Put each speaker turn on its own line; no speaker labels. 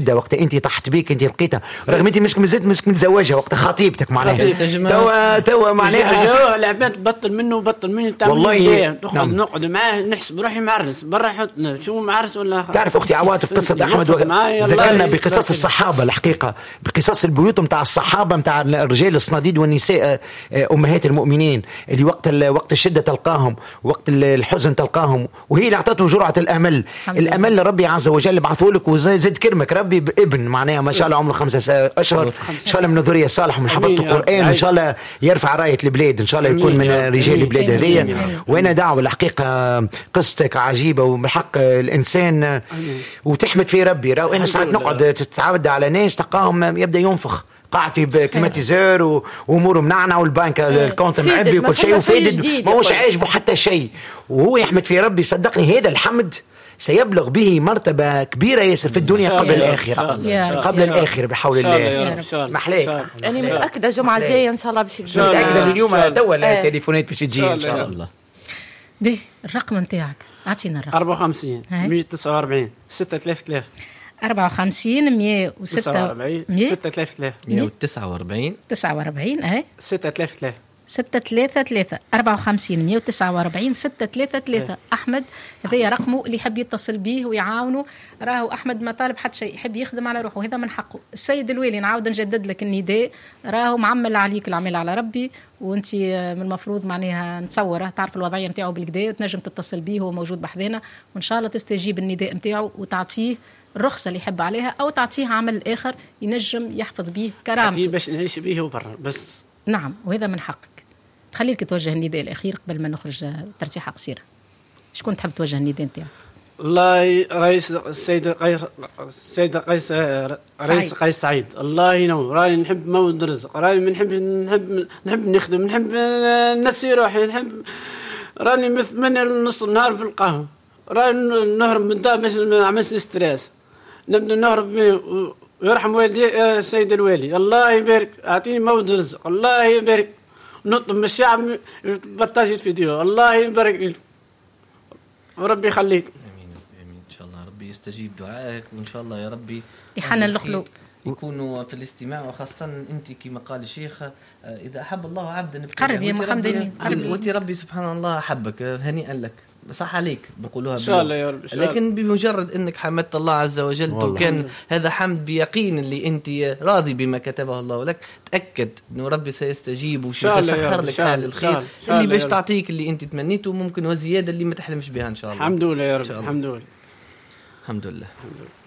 الشده، وقت انت طحت بيك انت لقيتها، رغم انت مش متزوجه، وقت خطيبتك معناها توا معناها
العباد بطل منه
والله.
نقعد نقعد معاه نحسب روحي معرس برا يحطنا شو معرس ولا
تعرف اختي عواطف قصه احمد ذكرنا بقصص الصحابه، الحقيقه بقصص البيوت متاع الصحابه متاع الرجال الصناديد والنساء امهات المؤمنين اللي وقت الشده تلقاهم، وقت الحزن تلقاهم، وهي اللي اعطته جرعه الامل ربي عز وجل بعثه لك وزاد كرمك ربي بابن معناها ما شاء الله عمره 5 أشهر ان شاء الله من ذريه صالح من حفظ القران، وان شاء الله يرفع رايه البلاد ان شاء الله، يكون من رجال البلاد هذه. وانا دعوه الحقيقه قصتك عجيبه وبحق الانسان وتحمد في ربي. انا ساعات نقعد تتعود على ناس تلقاهم يبدا ينفخ قاعد في كليماتيزور واموره منعنع والبنك الكونت معبي وكل شيء وفادد ما هوش عاجبه حتى شيء، وهو يحمد في ربي. صدقني هذا الحمد سيبلغ به مرتبة كبيرة ياسر في الدنيا قبل الآخرة، قبل الآخرة بحول الله. محليك
يعني متأكدة جمعة جاية إن شاء الله باش تجي،
متأكدة اليوم دول تليفونات باش تجي إن شاء الله.
به الرقم نتاعك أعطينا الرقم.
54 149 6000
54
146
149 49
633
633 54 149 633. أحمد هذا رقمه اللي يحب يتصل به ويعاونه. راهو أحمد ما طالب حد شيء، يحب يخدم على روحه هذا من حقه. السيد الوالي نعاود نجدد لك النداء، راهو معمل عليك العمل على ربي، وانت من المفروض معناها نتصوره تعرف الوضعية نتاعه بالكدا، وتنجم تتصل به هو موجود بحذنا، وإن شاء الله تستجيب النداء نتاعه وتعطيه الرخصة اللي يحب عليها، أو تعطيه عمل آخر ينجم يحفظ به كرامته
باش نعيش به وبرا بس.
نعم وهذا من حقك. خليك توجه النداء الأخير قبل ما نخرج ترتيحة قصيرة. شكون تحب توجه النداء نتاعك؟
الله رئيس السيد قيس قيس سعيد الله ينور. راني نحب مود الرزق، راني نحب نخدم، نحب نسي روحي، راني من نص النهار في القهوة، راني نهرب من الدار باش ما نعملش ستريس، نبدا نهرب ويرحم والدي السيد الوالي الله يبارك، اعطيني مود الرزق الله يبارك، نطلب من الشعب بارتاج الفيديو الله يبارك وربي يخليك.
امين ان شاء الله ربي يستجيب دعائك، وان شاء الله يا ربي
يحنن القلوب
يكونوا في الاستماع، وخاصة أنت كما قال الشيخ إذا أحب الله عبدا
قرب يا محمد
وأنت ربي سبحان الله أحبك، هنيئا لك صح عليك بنقولوها
إن شاء الله يا رب.
لكن بمجرد أنك حمدت الله عز وجل وكان هذا حمد بيقين اللي أنت راضي بما كتبه الله لك، تأكد أنه ربي سيستجيب وسيسخر لك أهل الخير اللي باش تعطيك اللي أنت تمنيته، ممكن وزيادة اللي ما تحلمش بها إن شاء الله.
الحمد لله يا رب. الحمد لله.
الحمد لله.